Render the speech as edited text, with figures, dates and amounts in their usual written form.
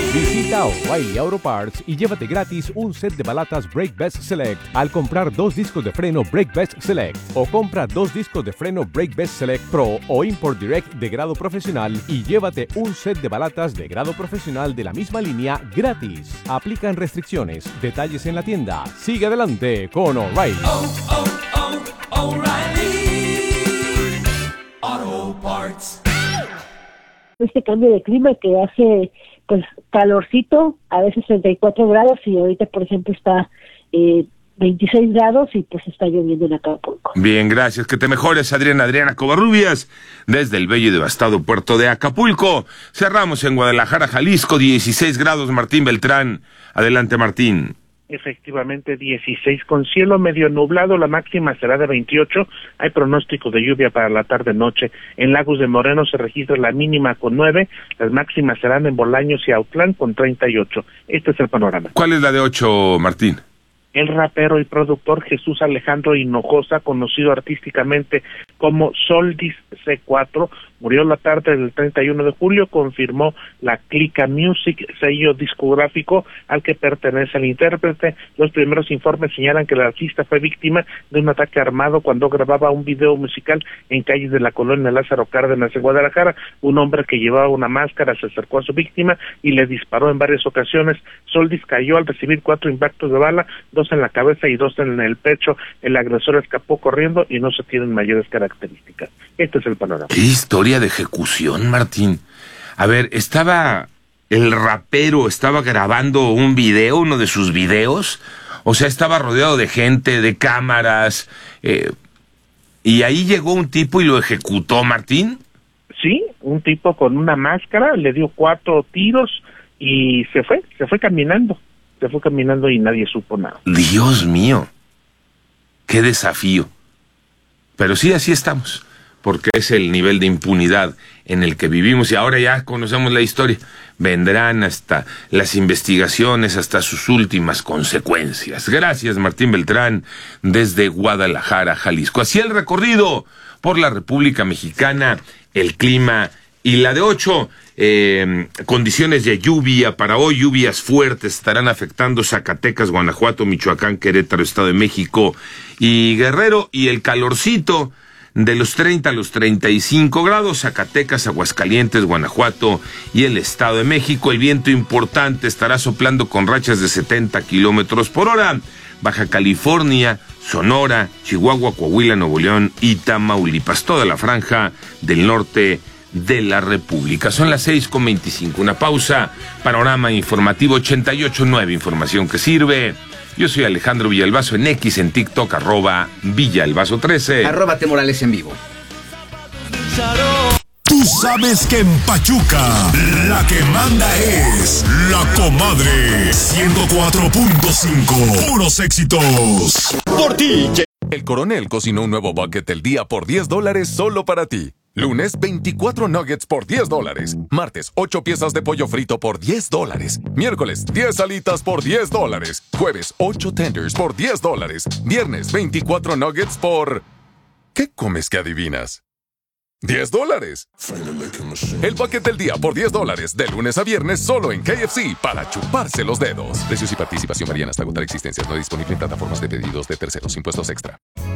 Visita O'Reilly Auto Parts y llévate gratis un set de balatas Brake Best Select al comprar 2 discos de freno Brake Best Select, o compra 2 discos de freno Brake Best Select Pro o Import Direct de grado profesional y llévate un set de balatas de grado profesional de la misma línea gratis. Aplican restricciones. Detalles en la tienda. Sigue adelante con O'Reilly. O'Reilly Auto Parts. Este cambio de clima que hace pues calorcito, a veces 34 grados, y ahorita por ejemplo está 26 grados y pues está lloviendo en Acapulco. Bien, gracias, que te mejores, Adriana Covarrubias, desde el bello y devastado puerto de Acapulco. Cerramos en Guadalajara, Jalisco, 16 grados, Martín Beltrán. Adelante, Martín. Efectivamente, 16 con cielo medio nublado, la máxima será de 28, hay pronóstico de lluvia para la tarde-noche. En Lagos de Moreno se registra la mínima con 9, las máximas serán en Bolaños y Autlán con 38. Este es el panorama. ¿Cuál es la de 8, Martín? El rapero y productor Jesús Alejandro Hinojosa, conocido artísticamente como Soldis C4, murió la tarde del 31 de julio, confirmó la Clica Music, sello discográfico al que pertenece el intérprete. Los primeros informes señalan que el artista fue víctima de un ataque armado cuando grababa un video musical en calles de la colonia Lázaro Cárdenas en Guadalajara. Un hombre que llevaba una máscara se acercó a su víctima y le disparó en varias ocasiones. Soldis cayó al recibir 4 impactos de bala, 2 en la cabeza y 2 en el pecho. El agresor escapó corriendo y no se tienen mayores características. Este es el panorama. ¿Qué historia de ejecución, Martín? A ver, el rapero estaba grabando un video, uno de sus videos, o sea, estaba rodeado de gente, de cámaras, y ahí llegó un tipo y lo ejecutó, Martín. Sí, un tipo con una máscara, le dio 4 tiros y se fue caminando y nadie supo nada. Dios mío, qué desafío. Pero sí, así estamos, porque es el nivel de impunidad en el que vivimos y ahora ya conocemos la historia. Vendrán hasta las investigaciones, hasta sus últimas consecuencias. Gracias, Martín Beltrán, desde Guadalajara, Jalisco. Así el recorrido por la República Mexicana, el clima y la de 8, condiciones de lluvia para hoy, lluvias fuertes estarán afectando Zacatecas, Guanajuato, Michoacán, Querétaro, Estado de México y Guerrero, y el calorcito de los 30 a los 35 grados, Zacatecas, Aguascalientes, Guanajuato y el Estado de México. El viento importante estará soplando con rachas de 70 kilómetros por hora. Baja California, Sonora, Chihuahua, Coahuila, Nuevo León y Tamaulipas, toda la franja del norte de la República. Son las 6:25, una pausa. Panorama informativo 88.9, información que sirve. Yo soy Alejandro Villalbazo en X, en TikTok, @Villalbazo13. @T-Morales en vivo. Tú sabes que en Pachuca la que manda es La Comadre 104.5. Puros éxitos. Por ti. El Coronel cocinó un nuevo bucket del día por $10 solo para ti. Lunes, 24 nuggets por $10. Martes, 8 piezas de pollo frito por $10. Miércoles, 10 alitas por $10. Jueves, 8 tenders por $10. Viernes, 24 nuggets por... ¿Qué comes que adivinas? $10. El bucket del día por $10, de lunes a viernes solo en KFC, para chuparse los dedos. Precios y participación varían hasta agotar existencias. No disponible en plataformas de pedidos de terceros. Impuestos extra.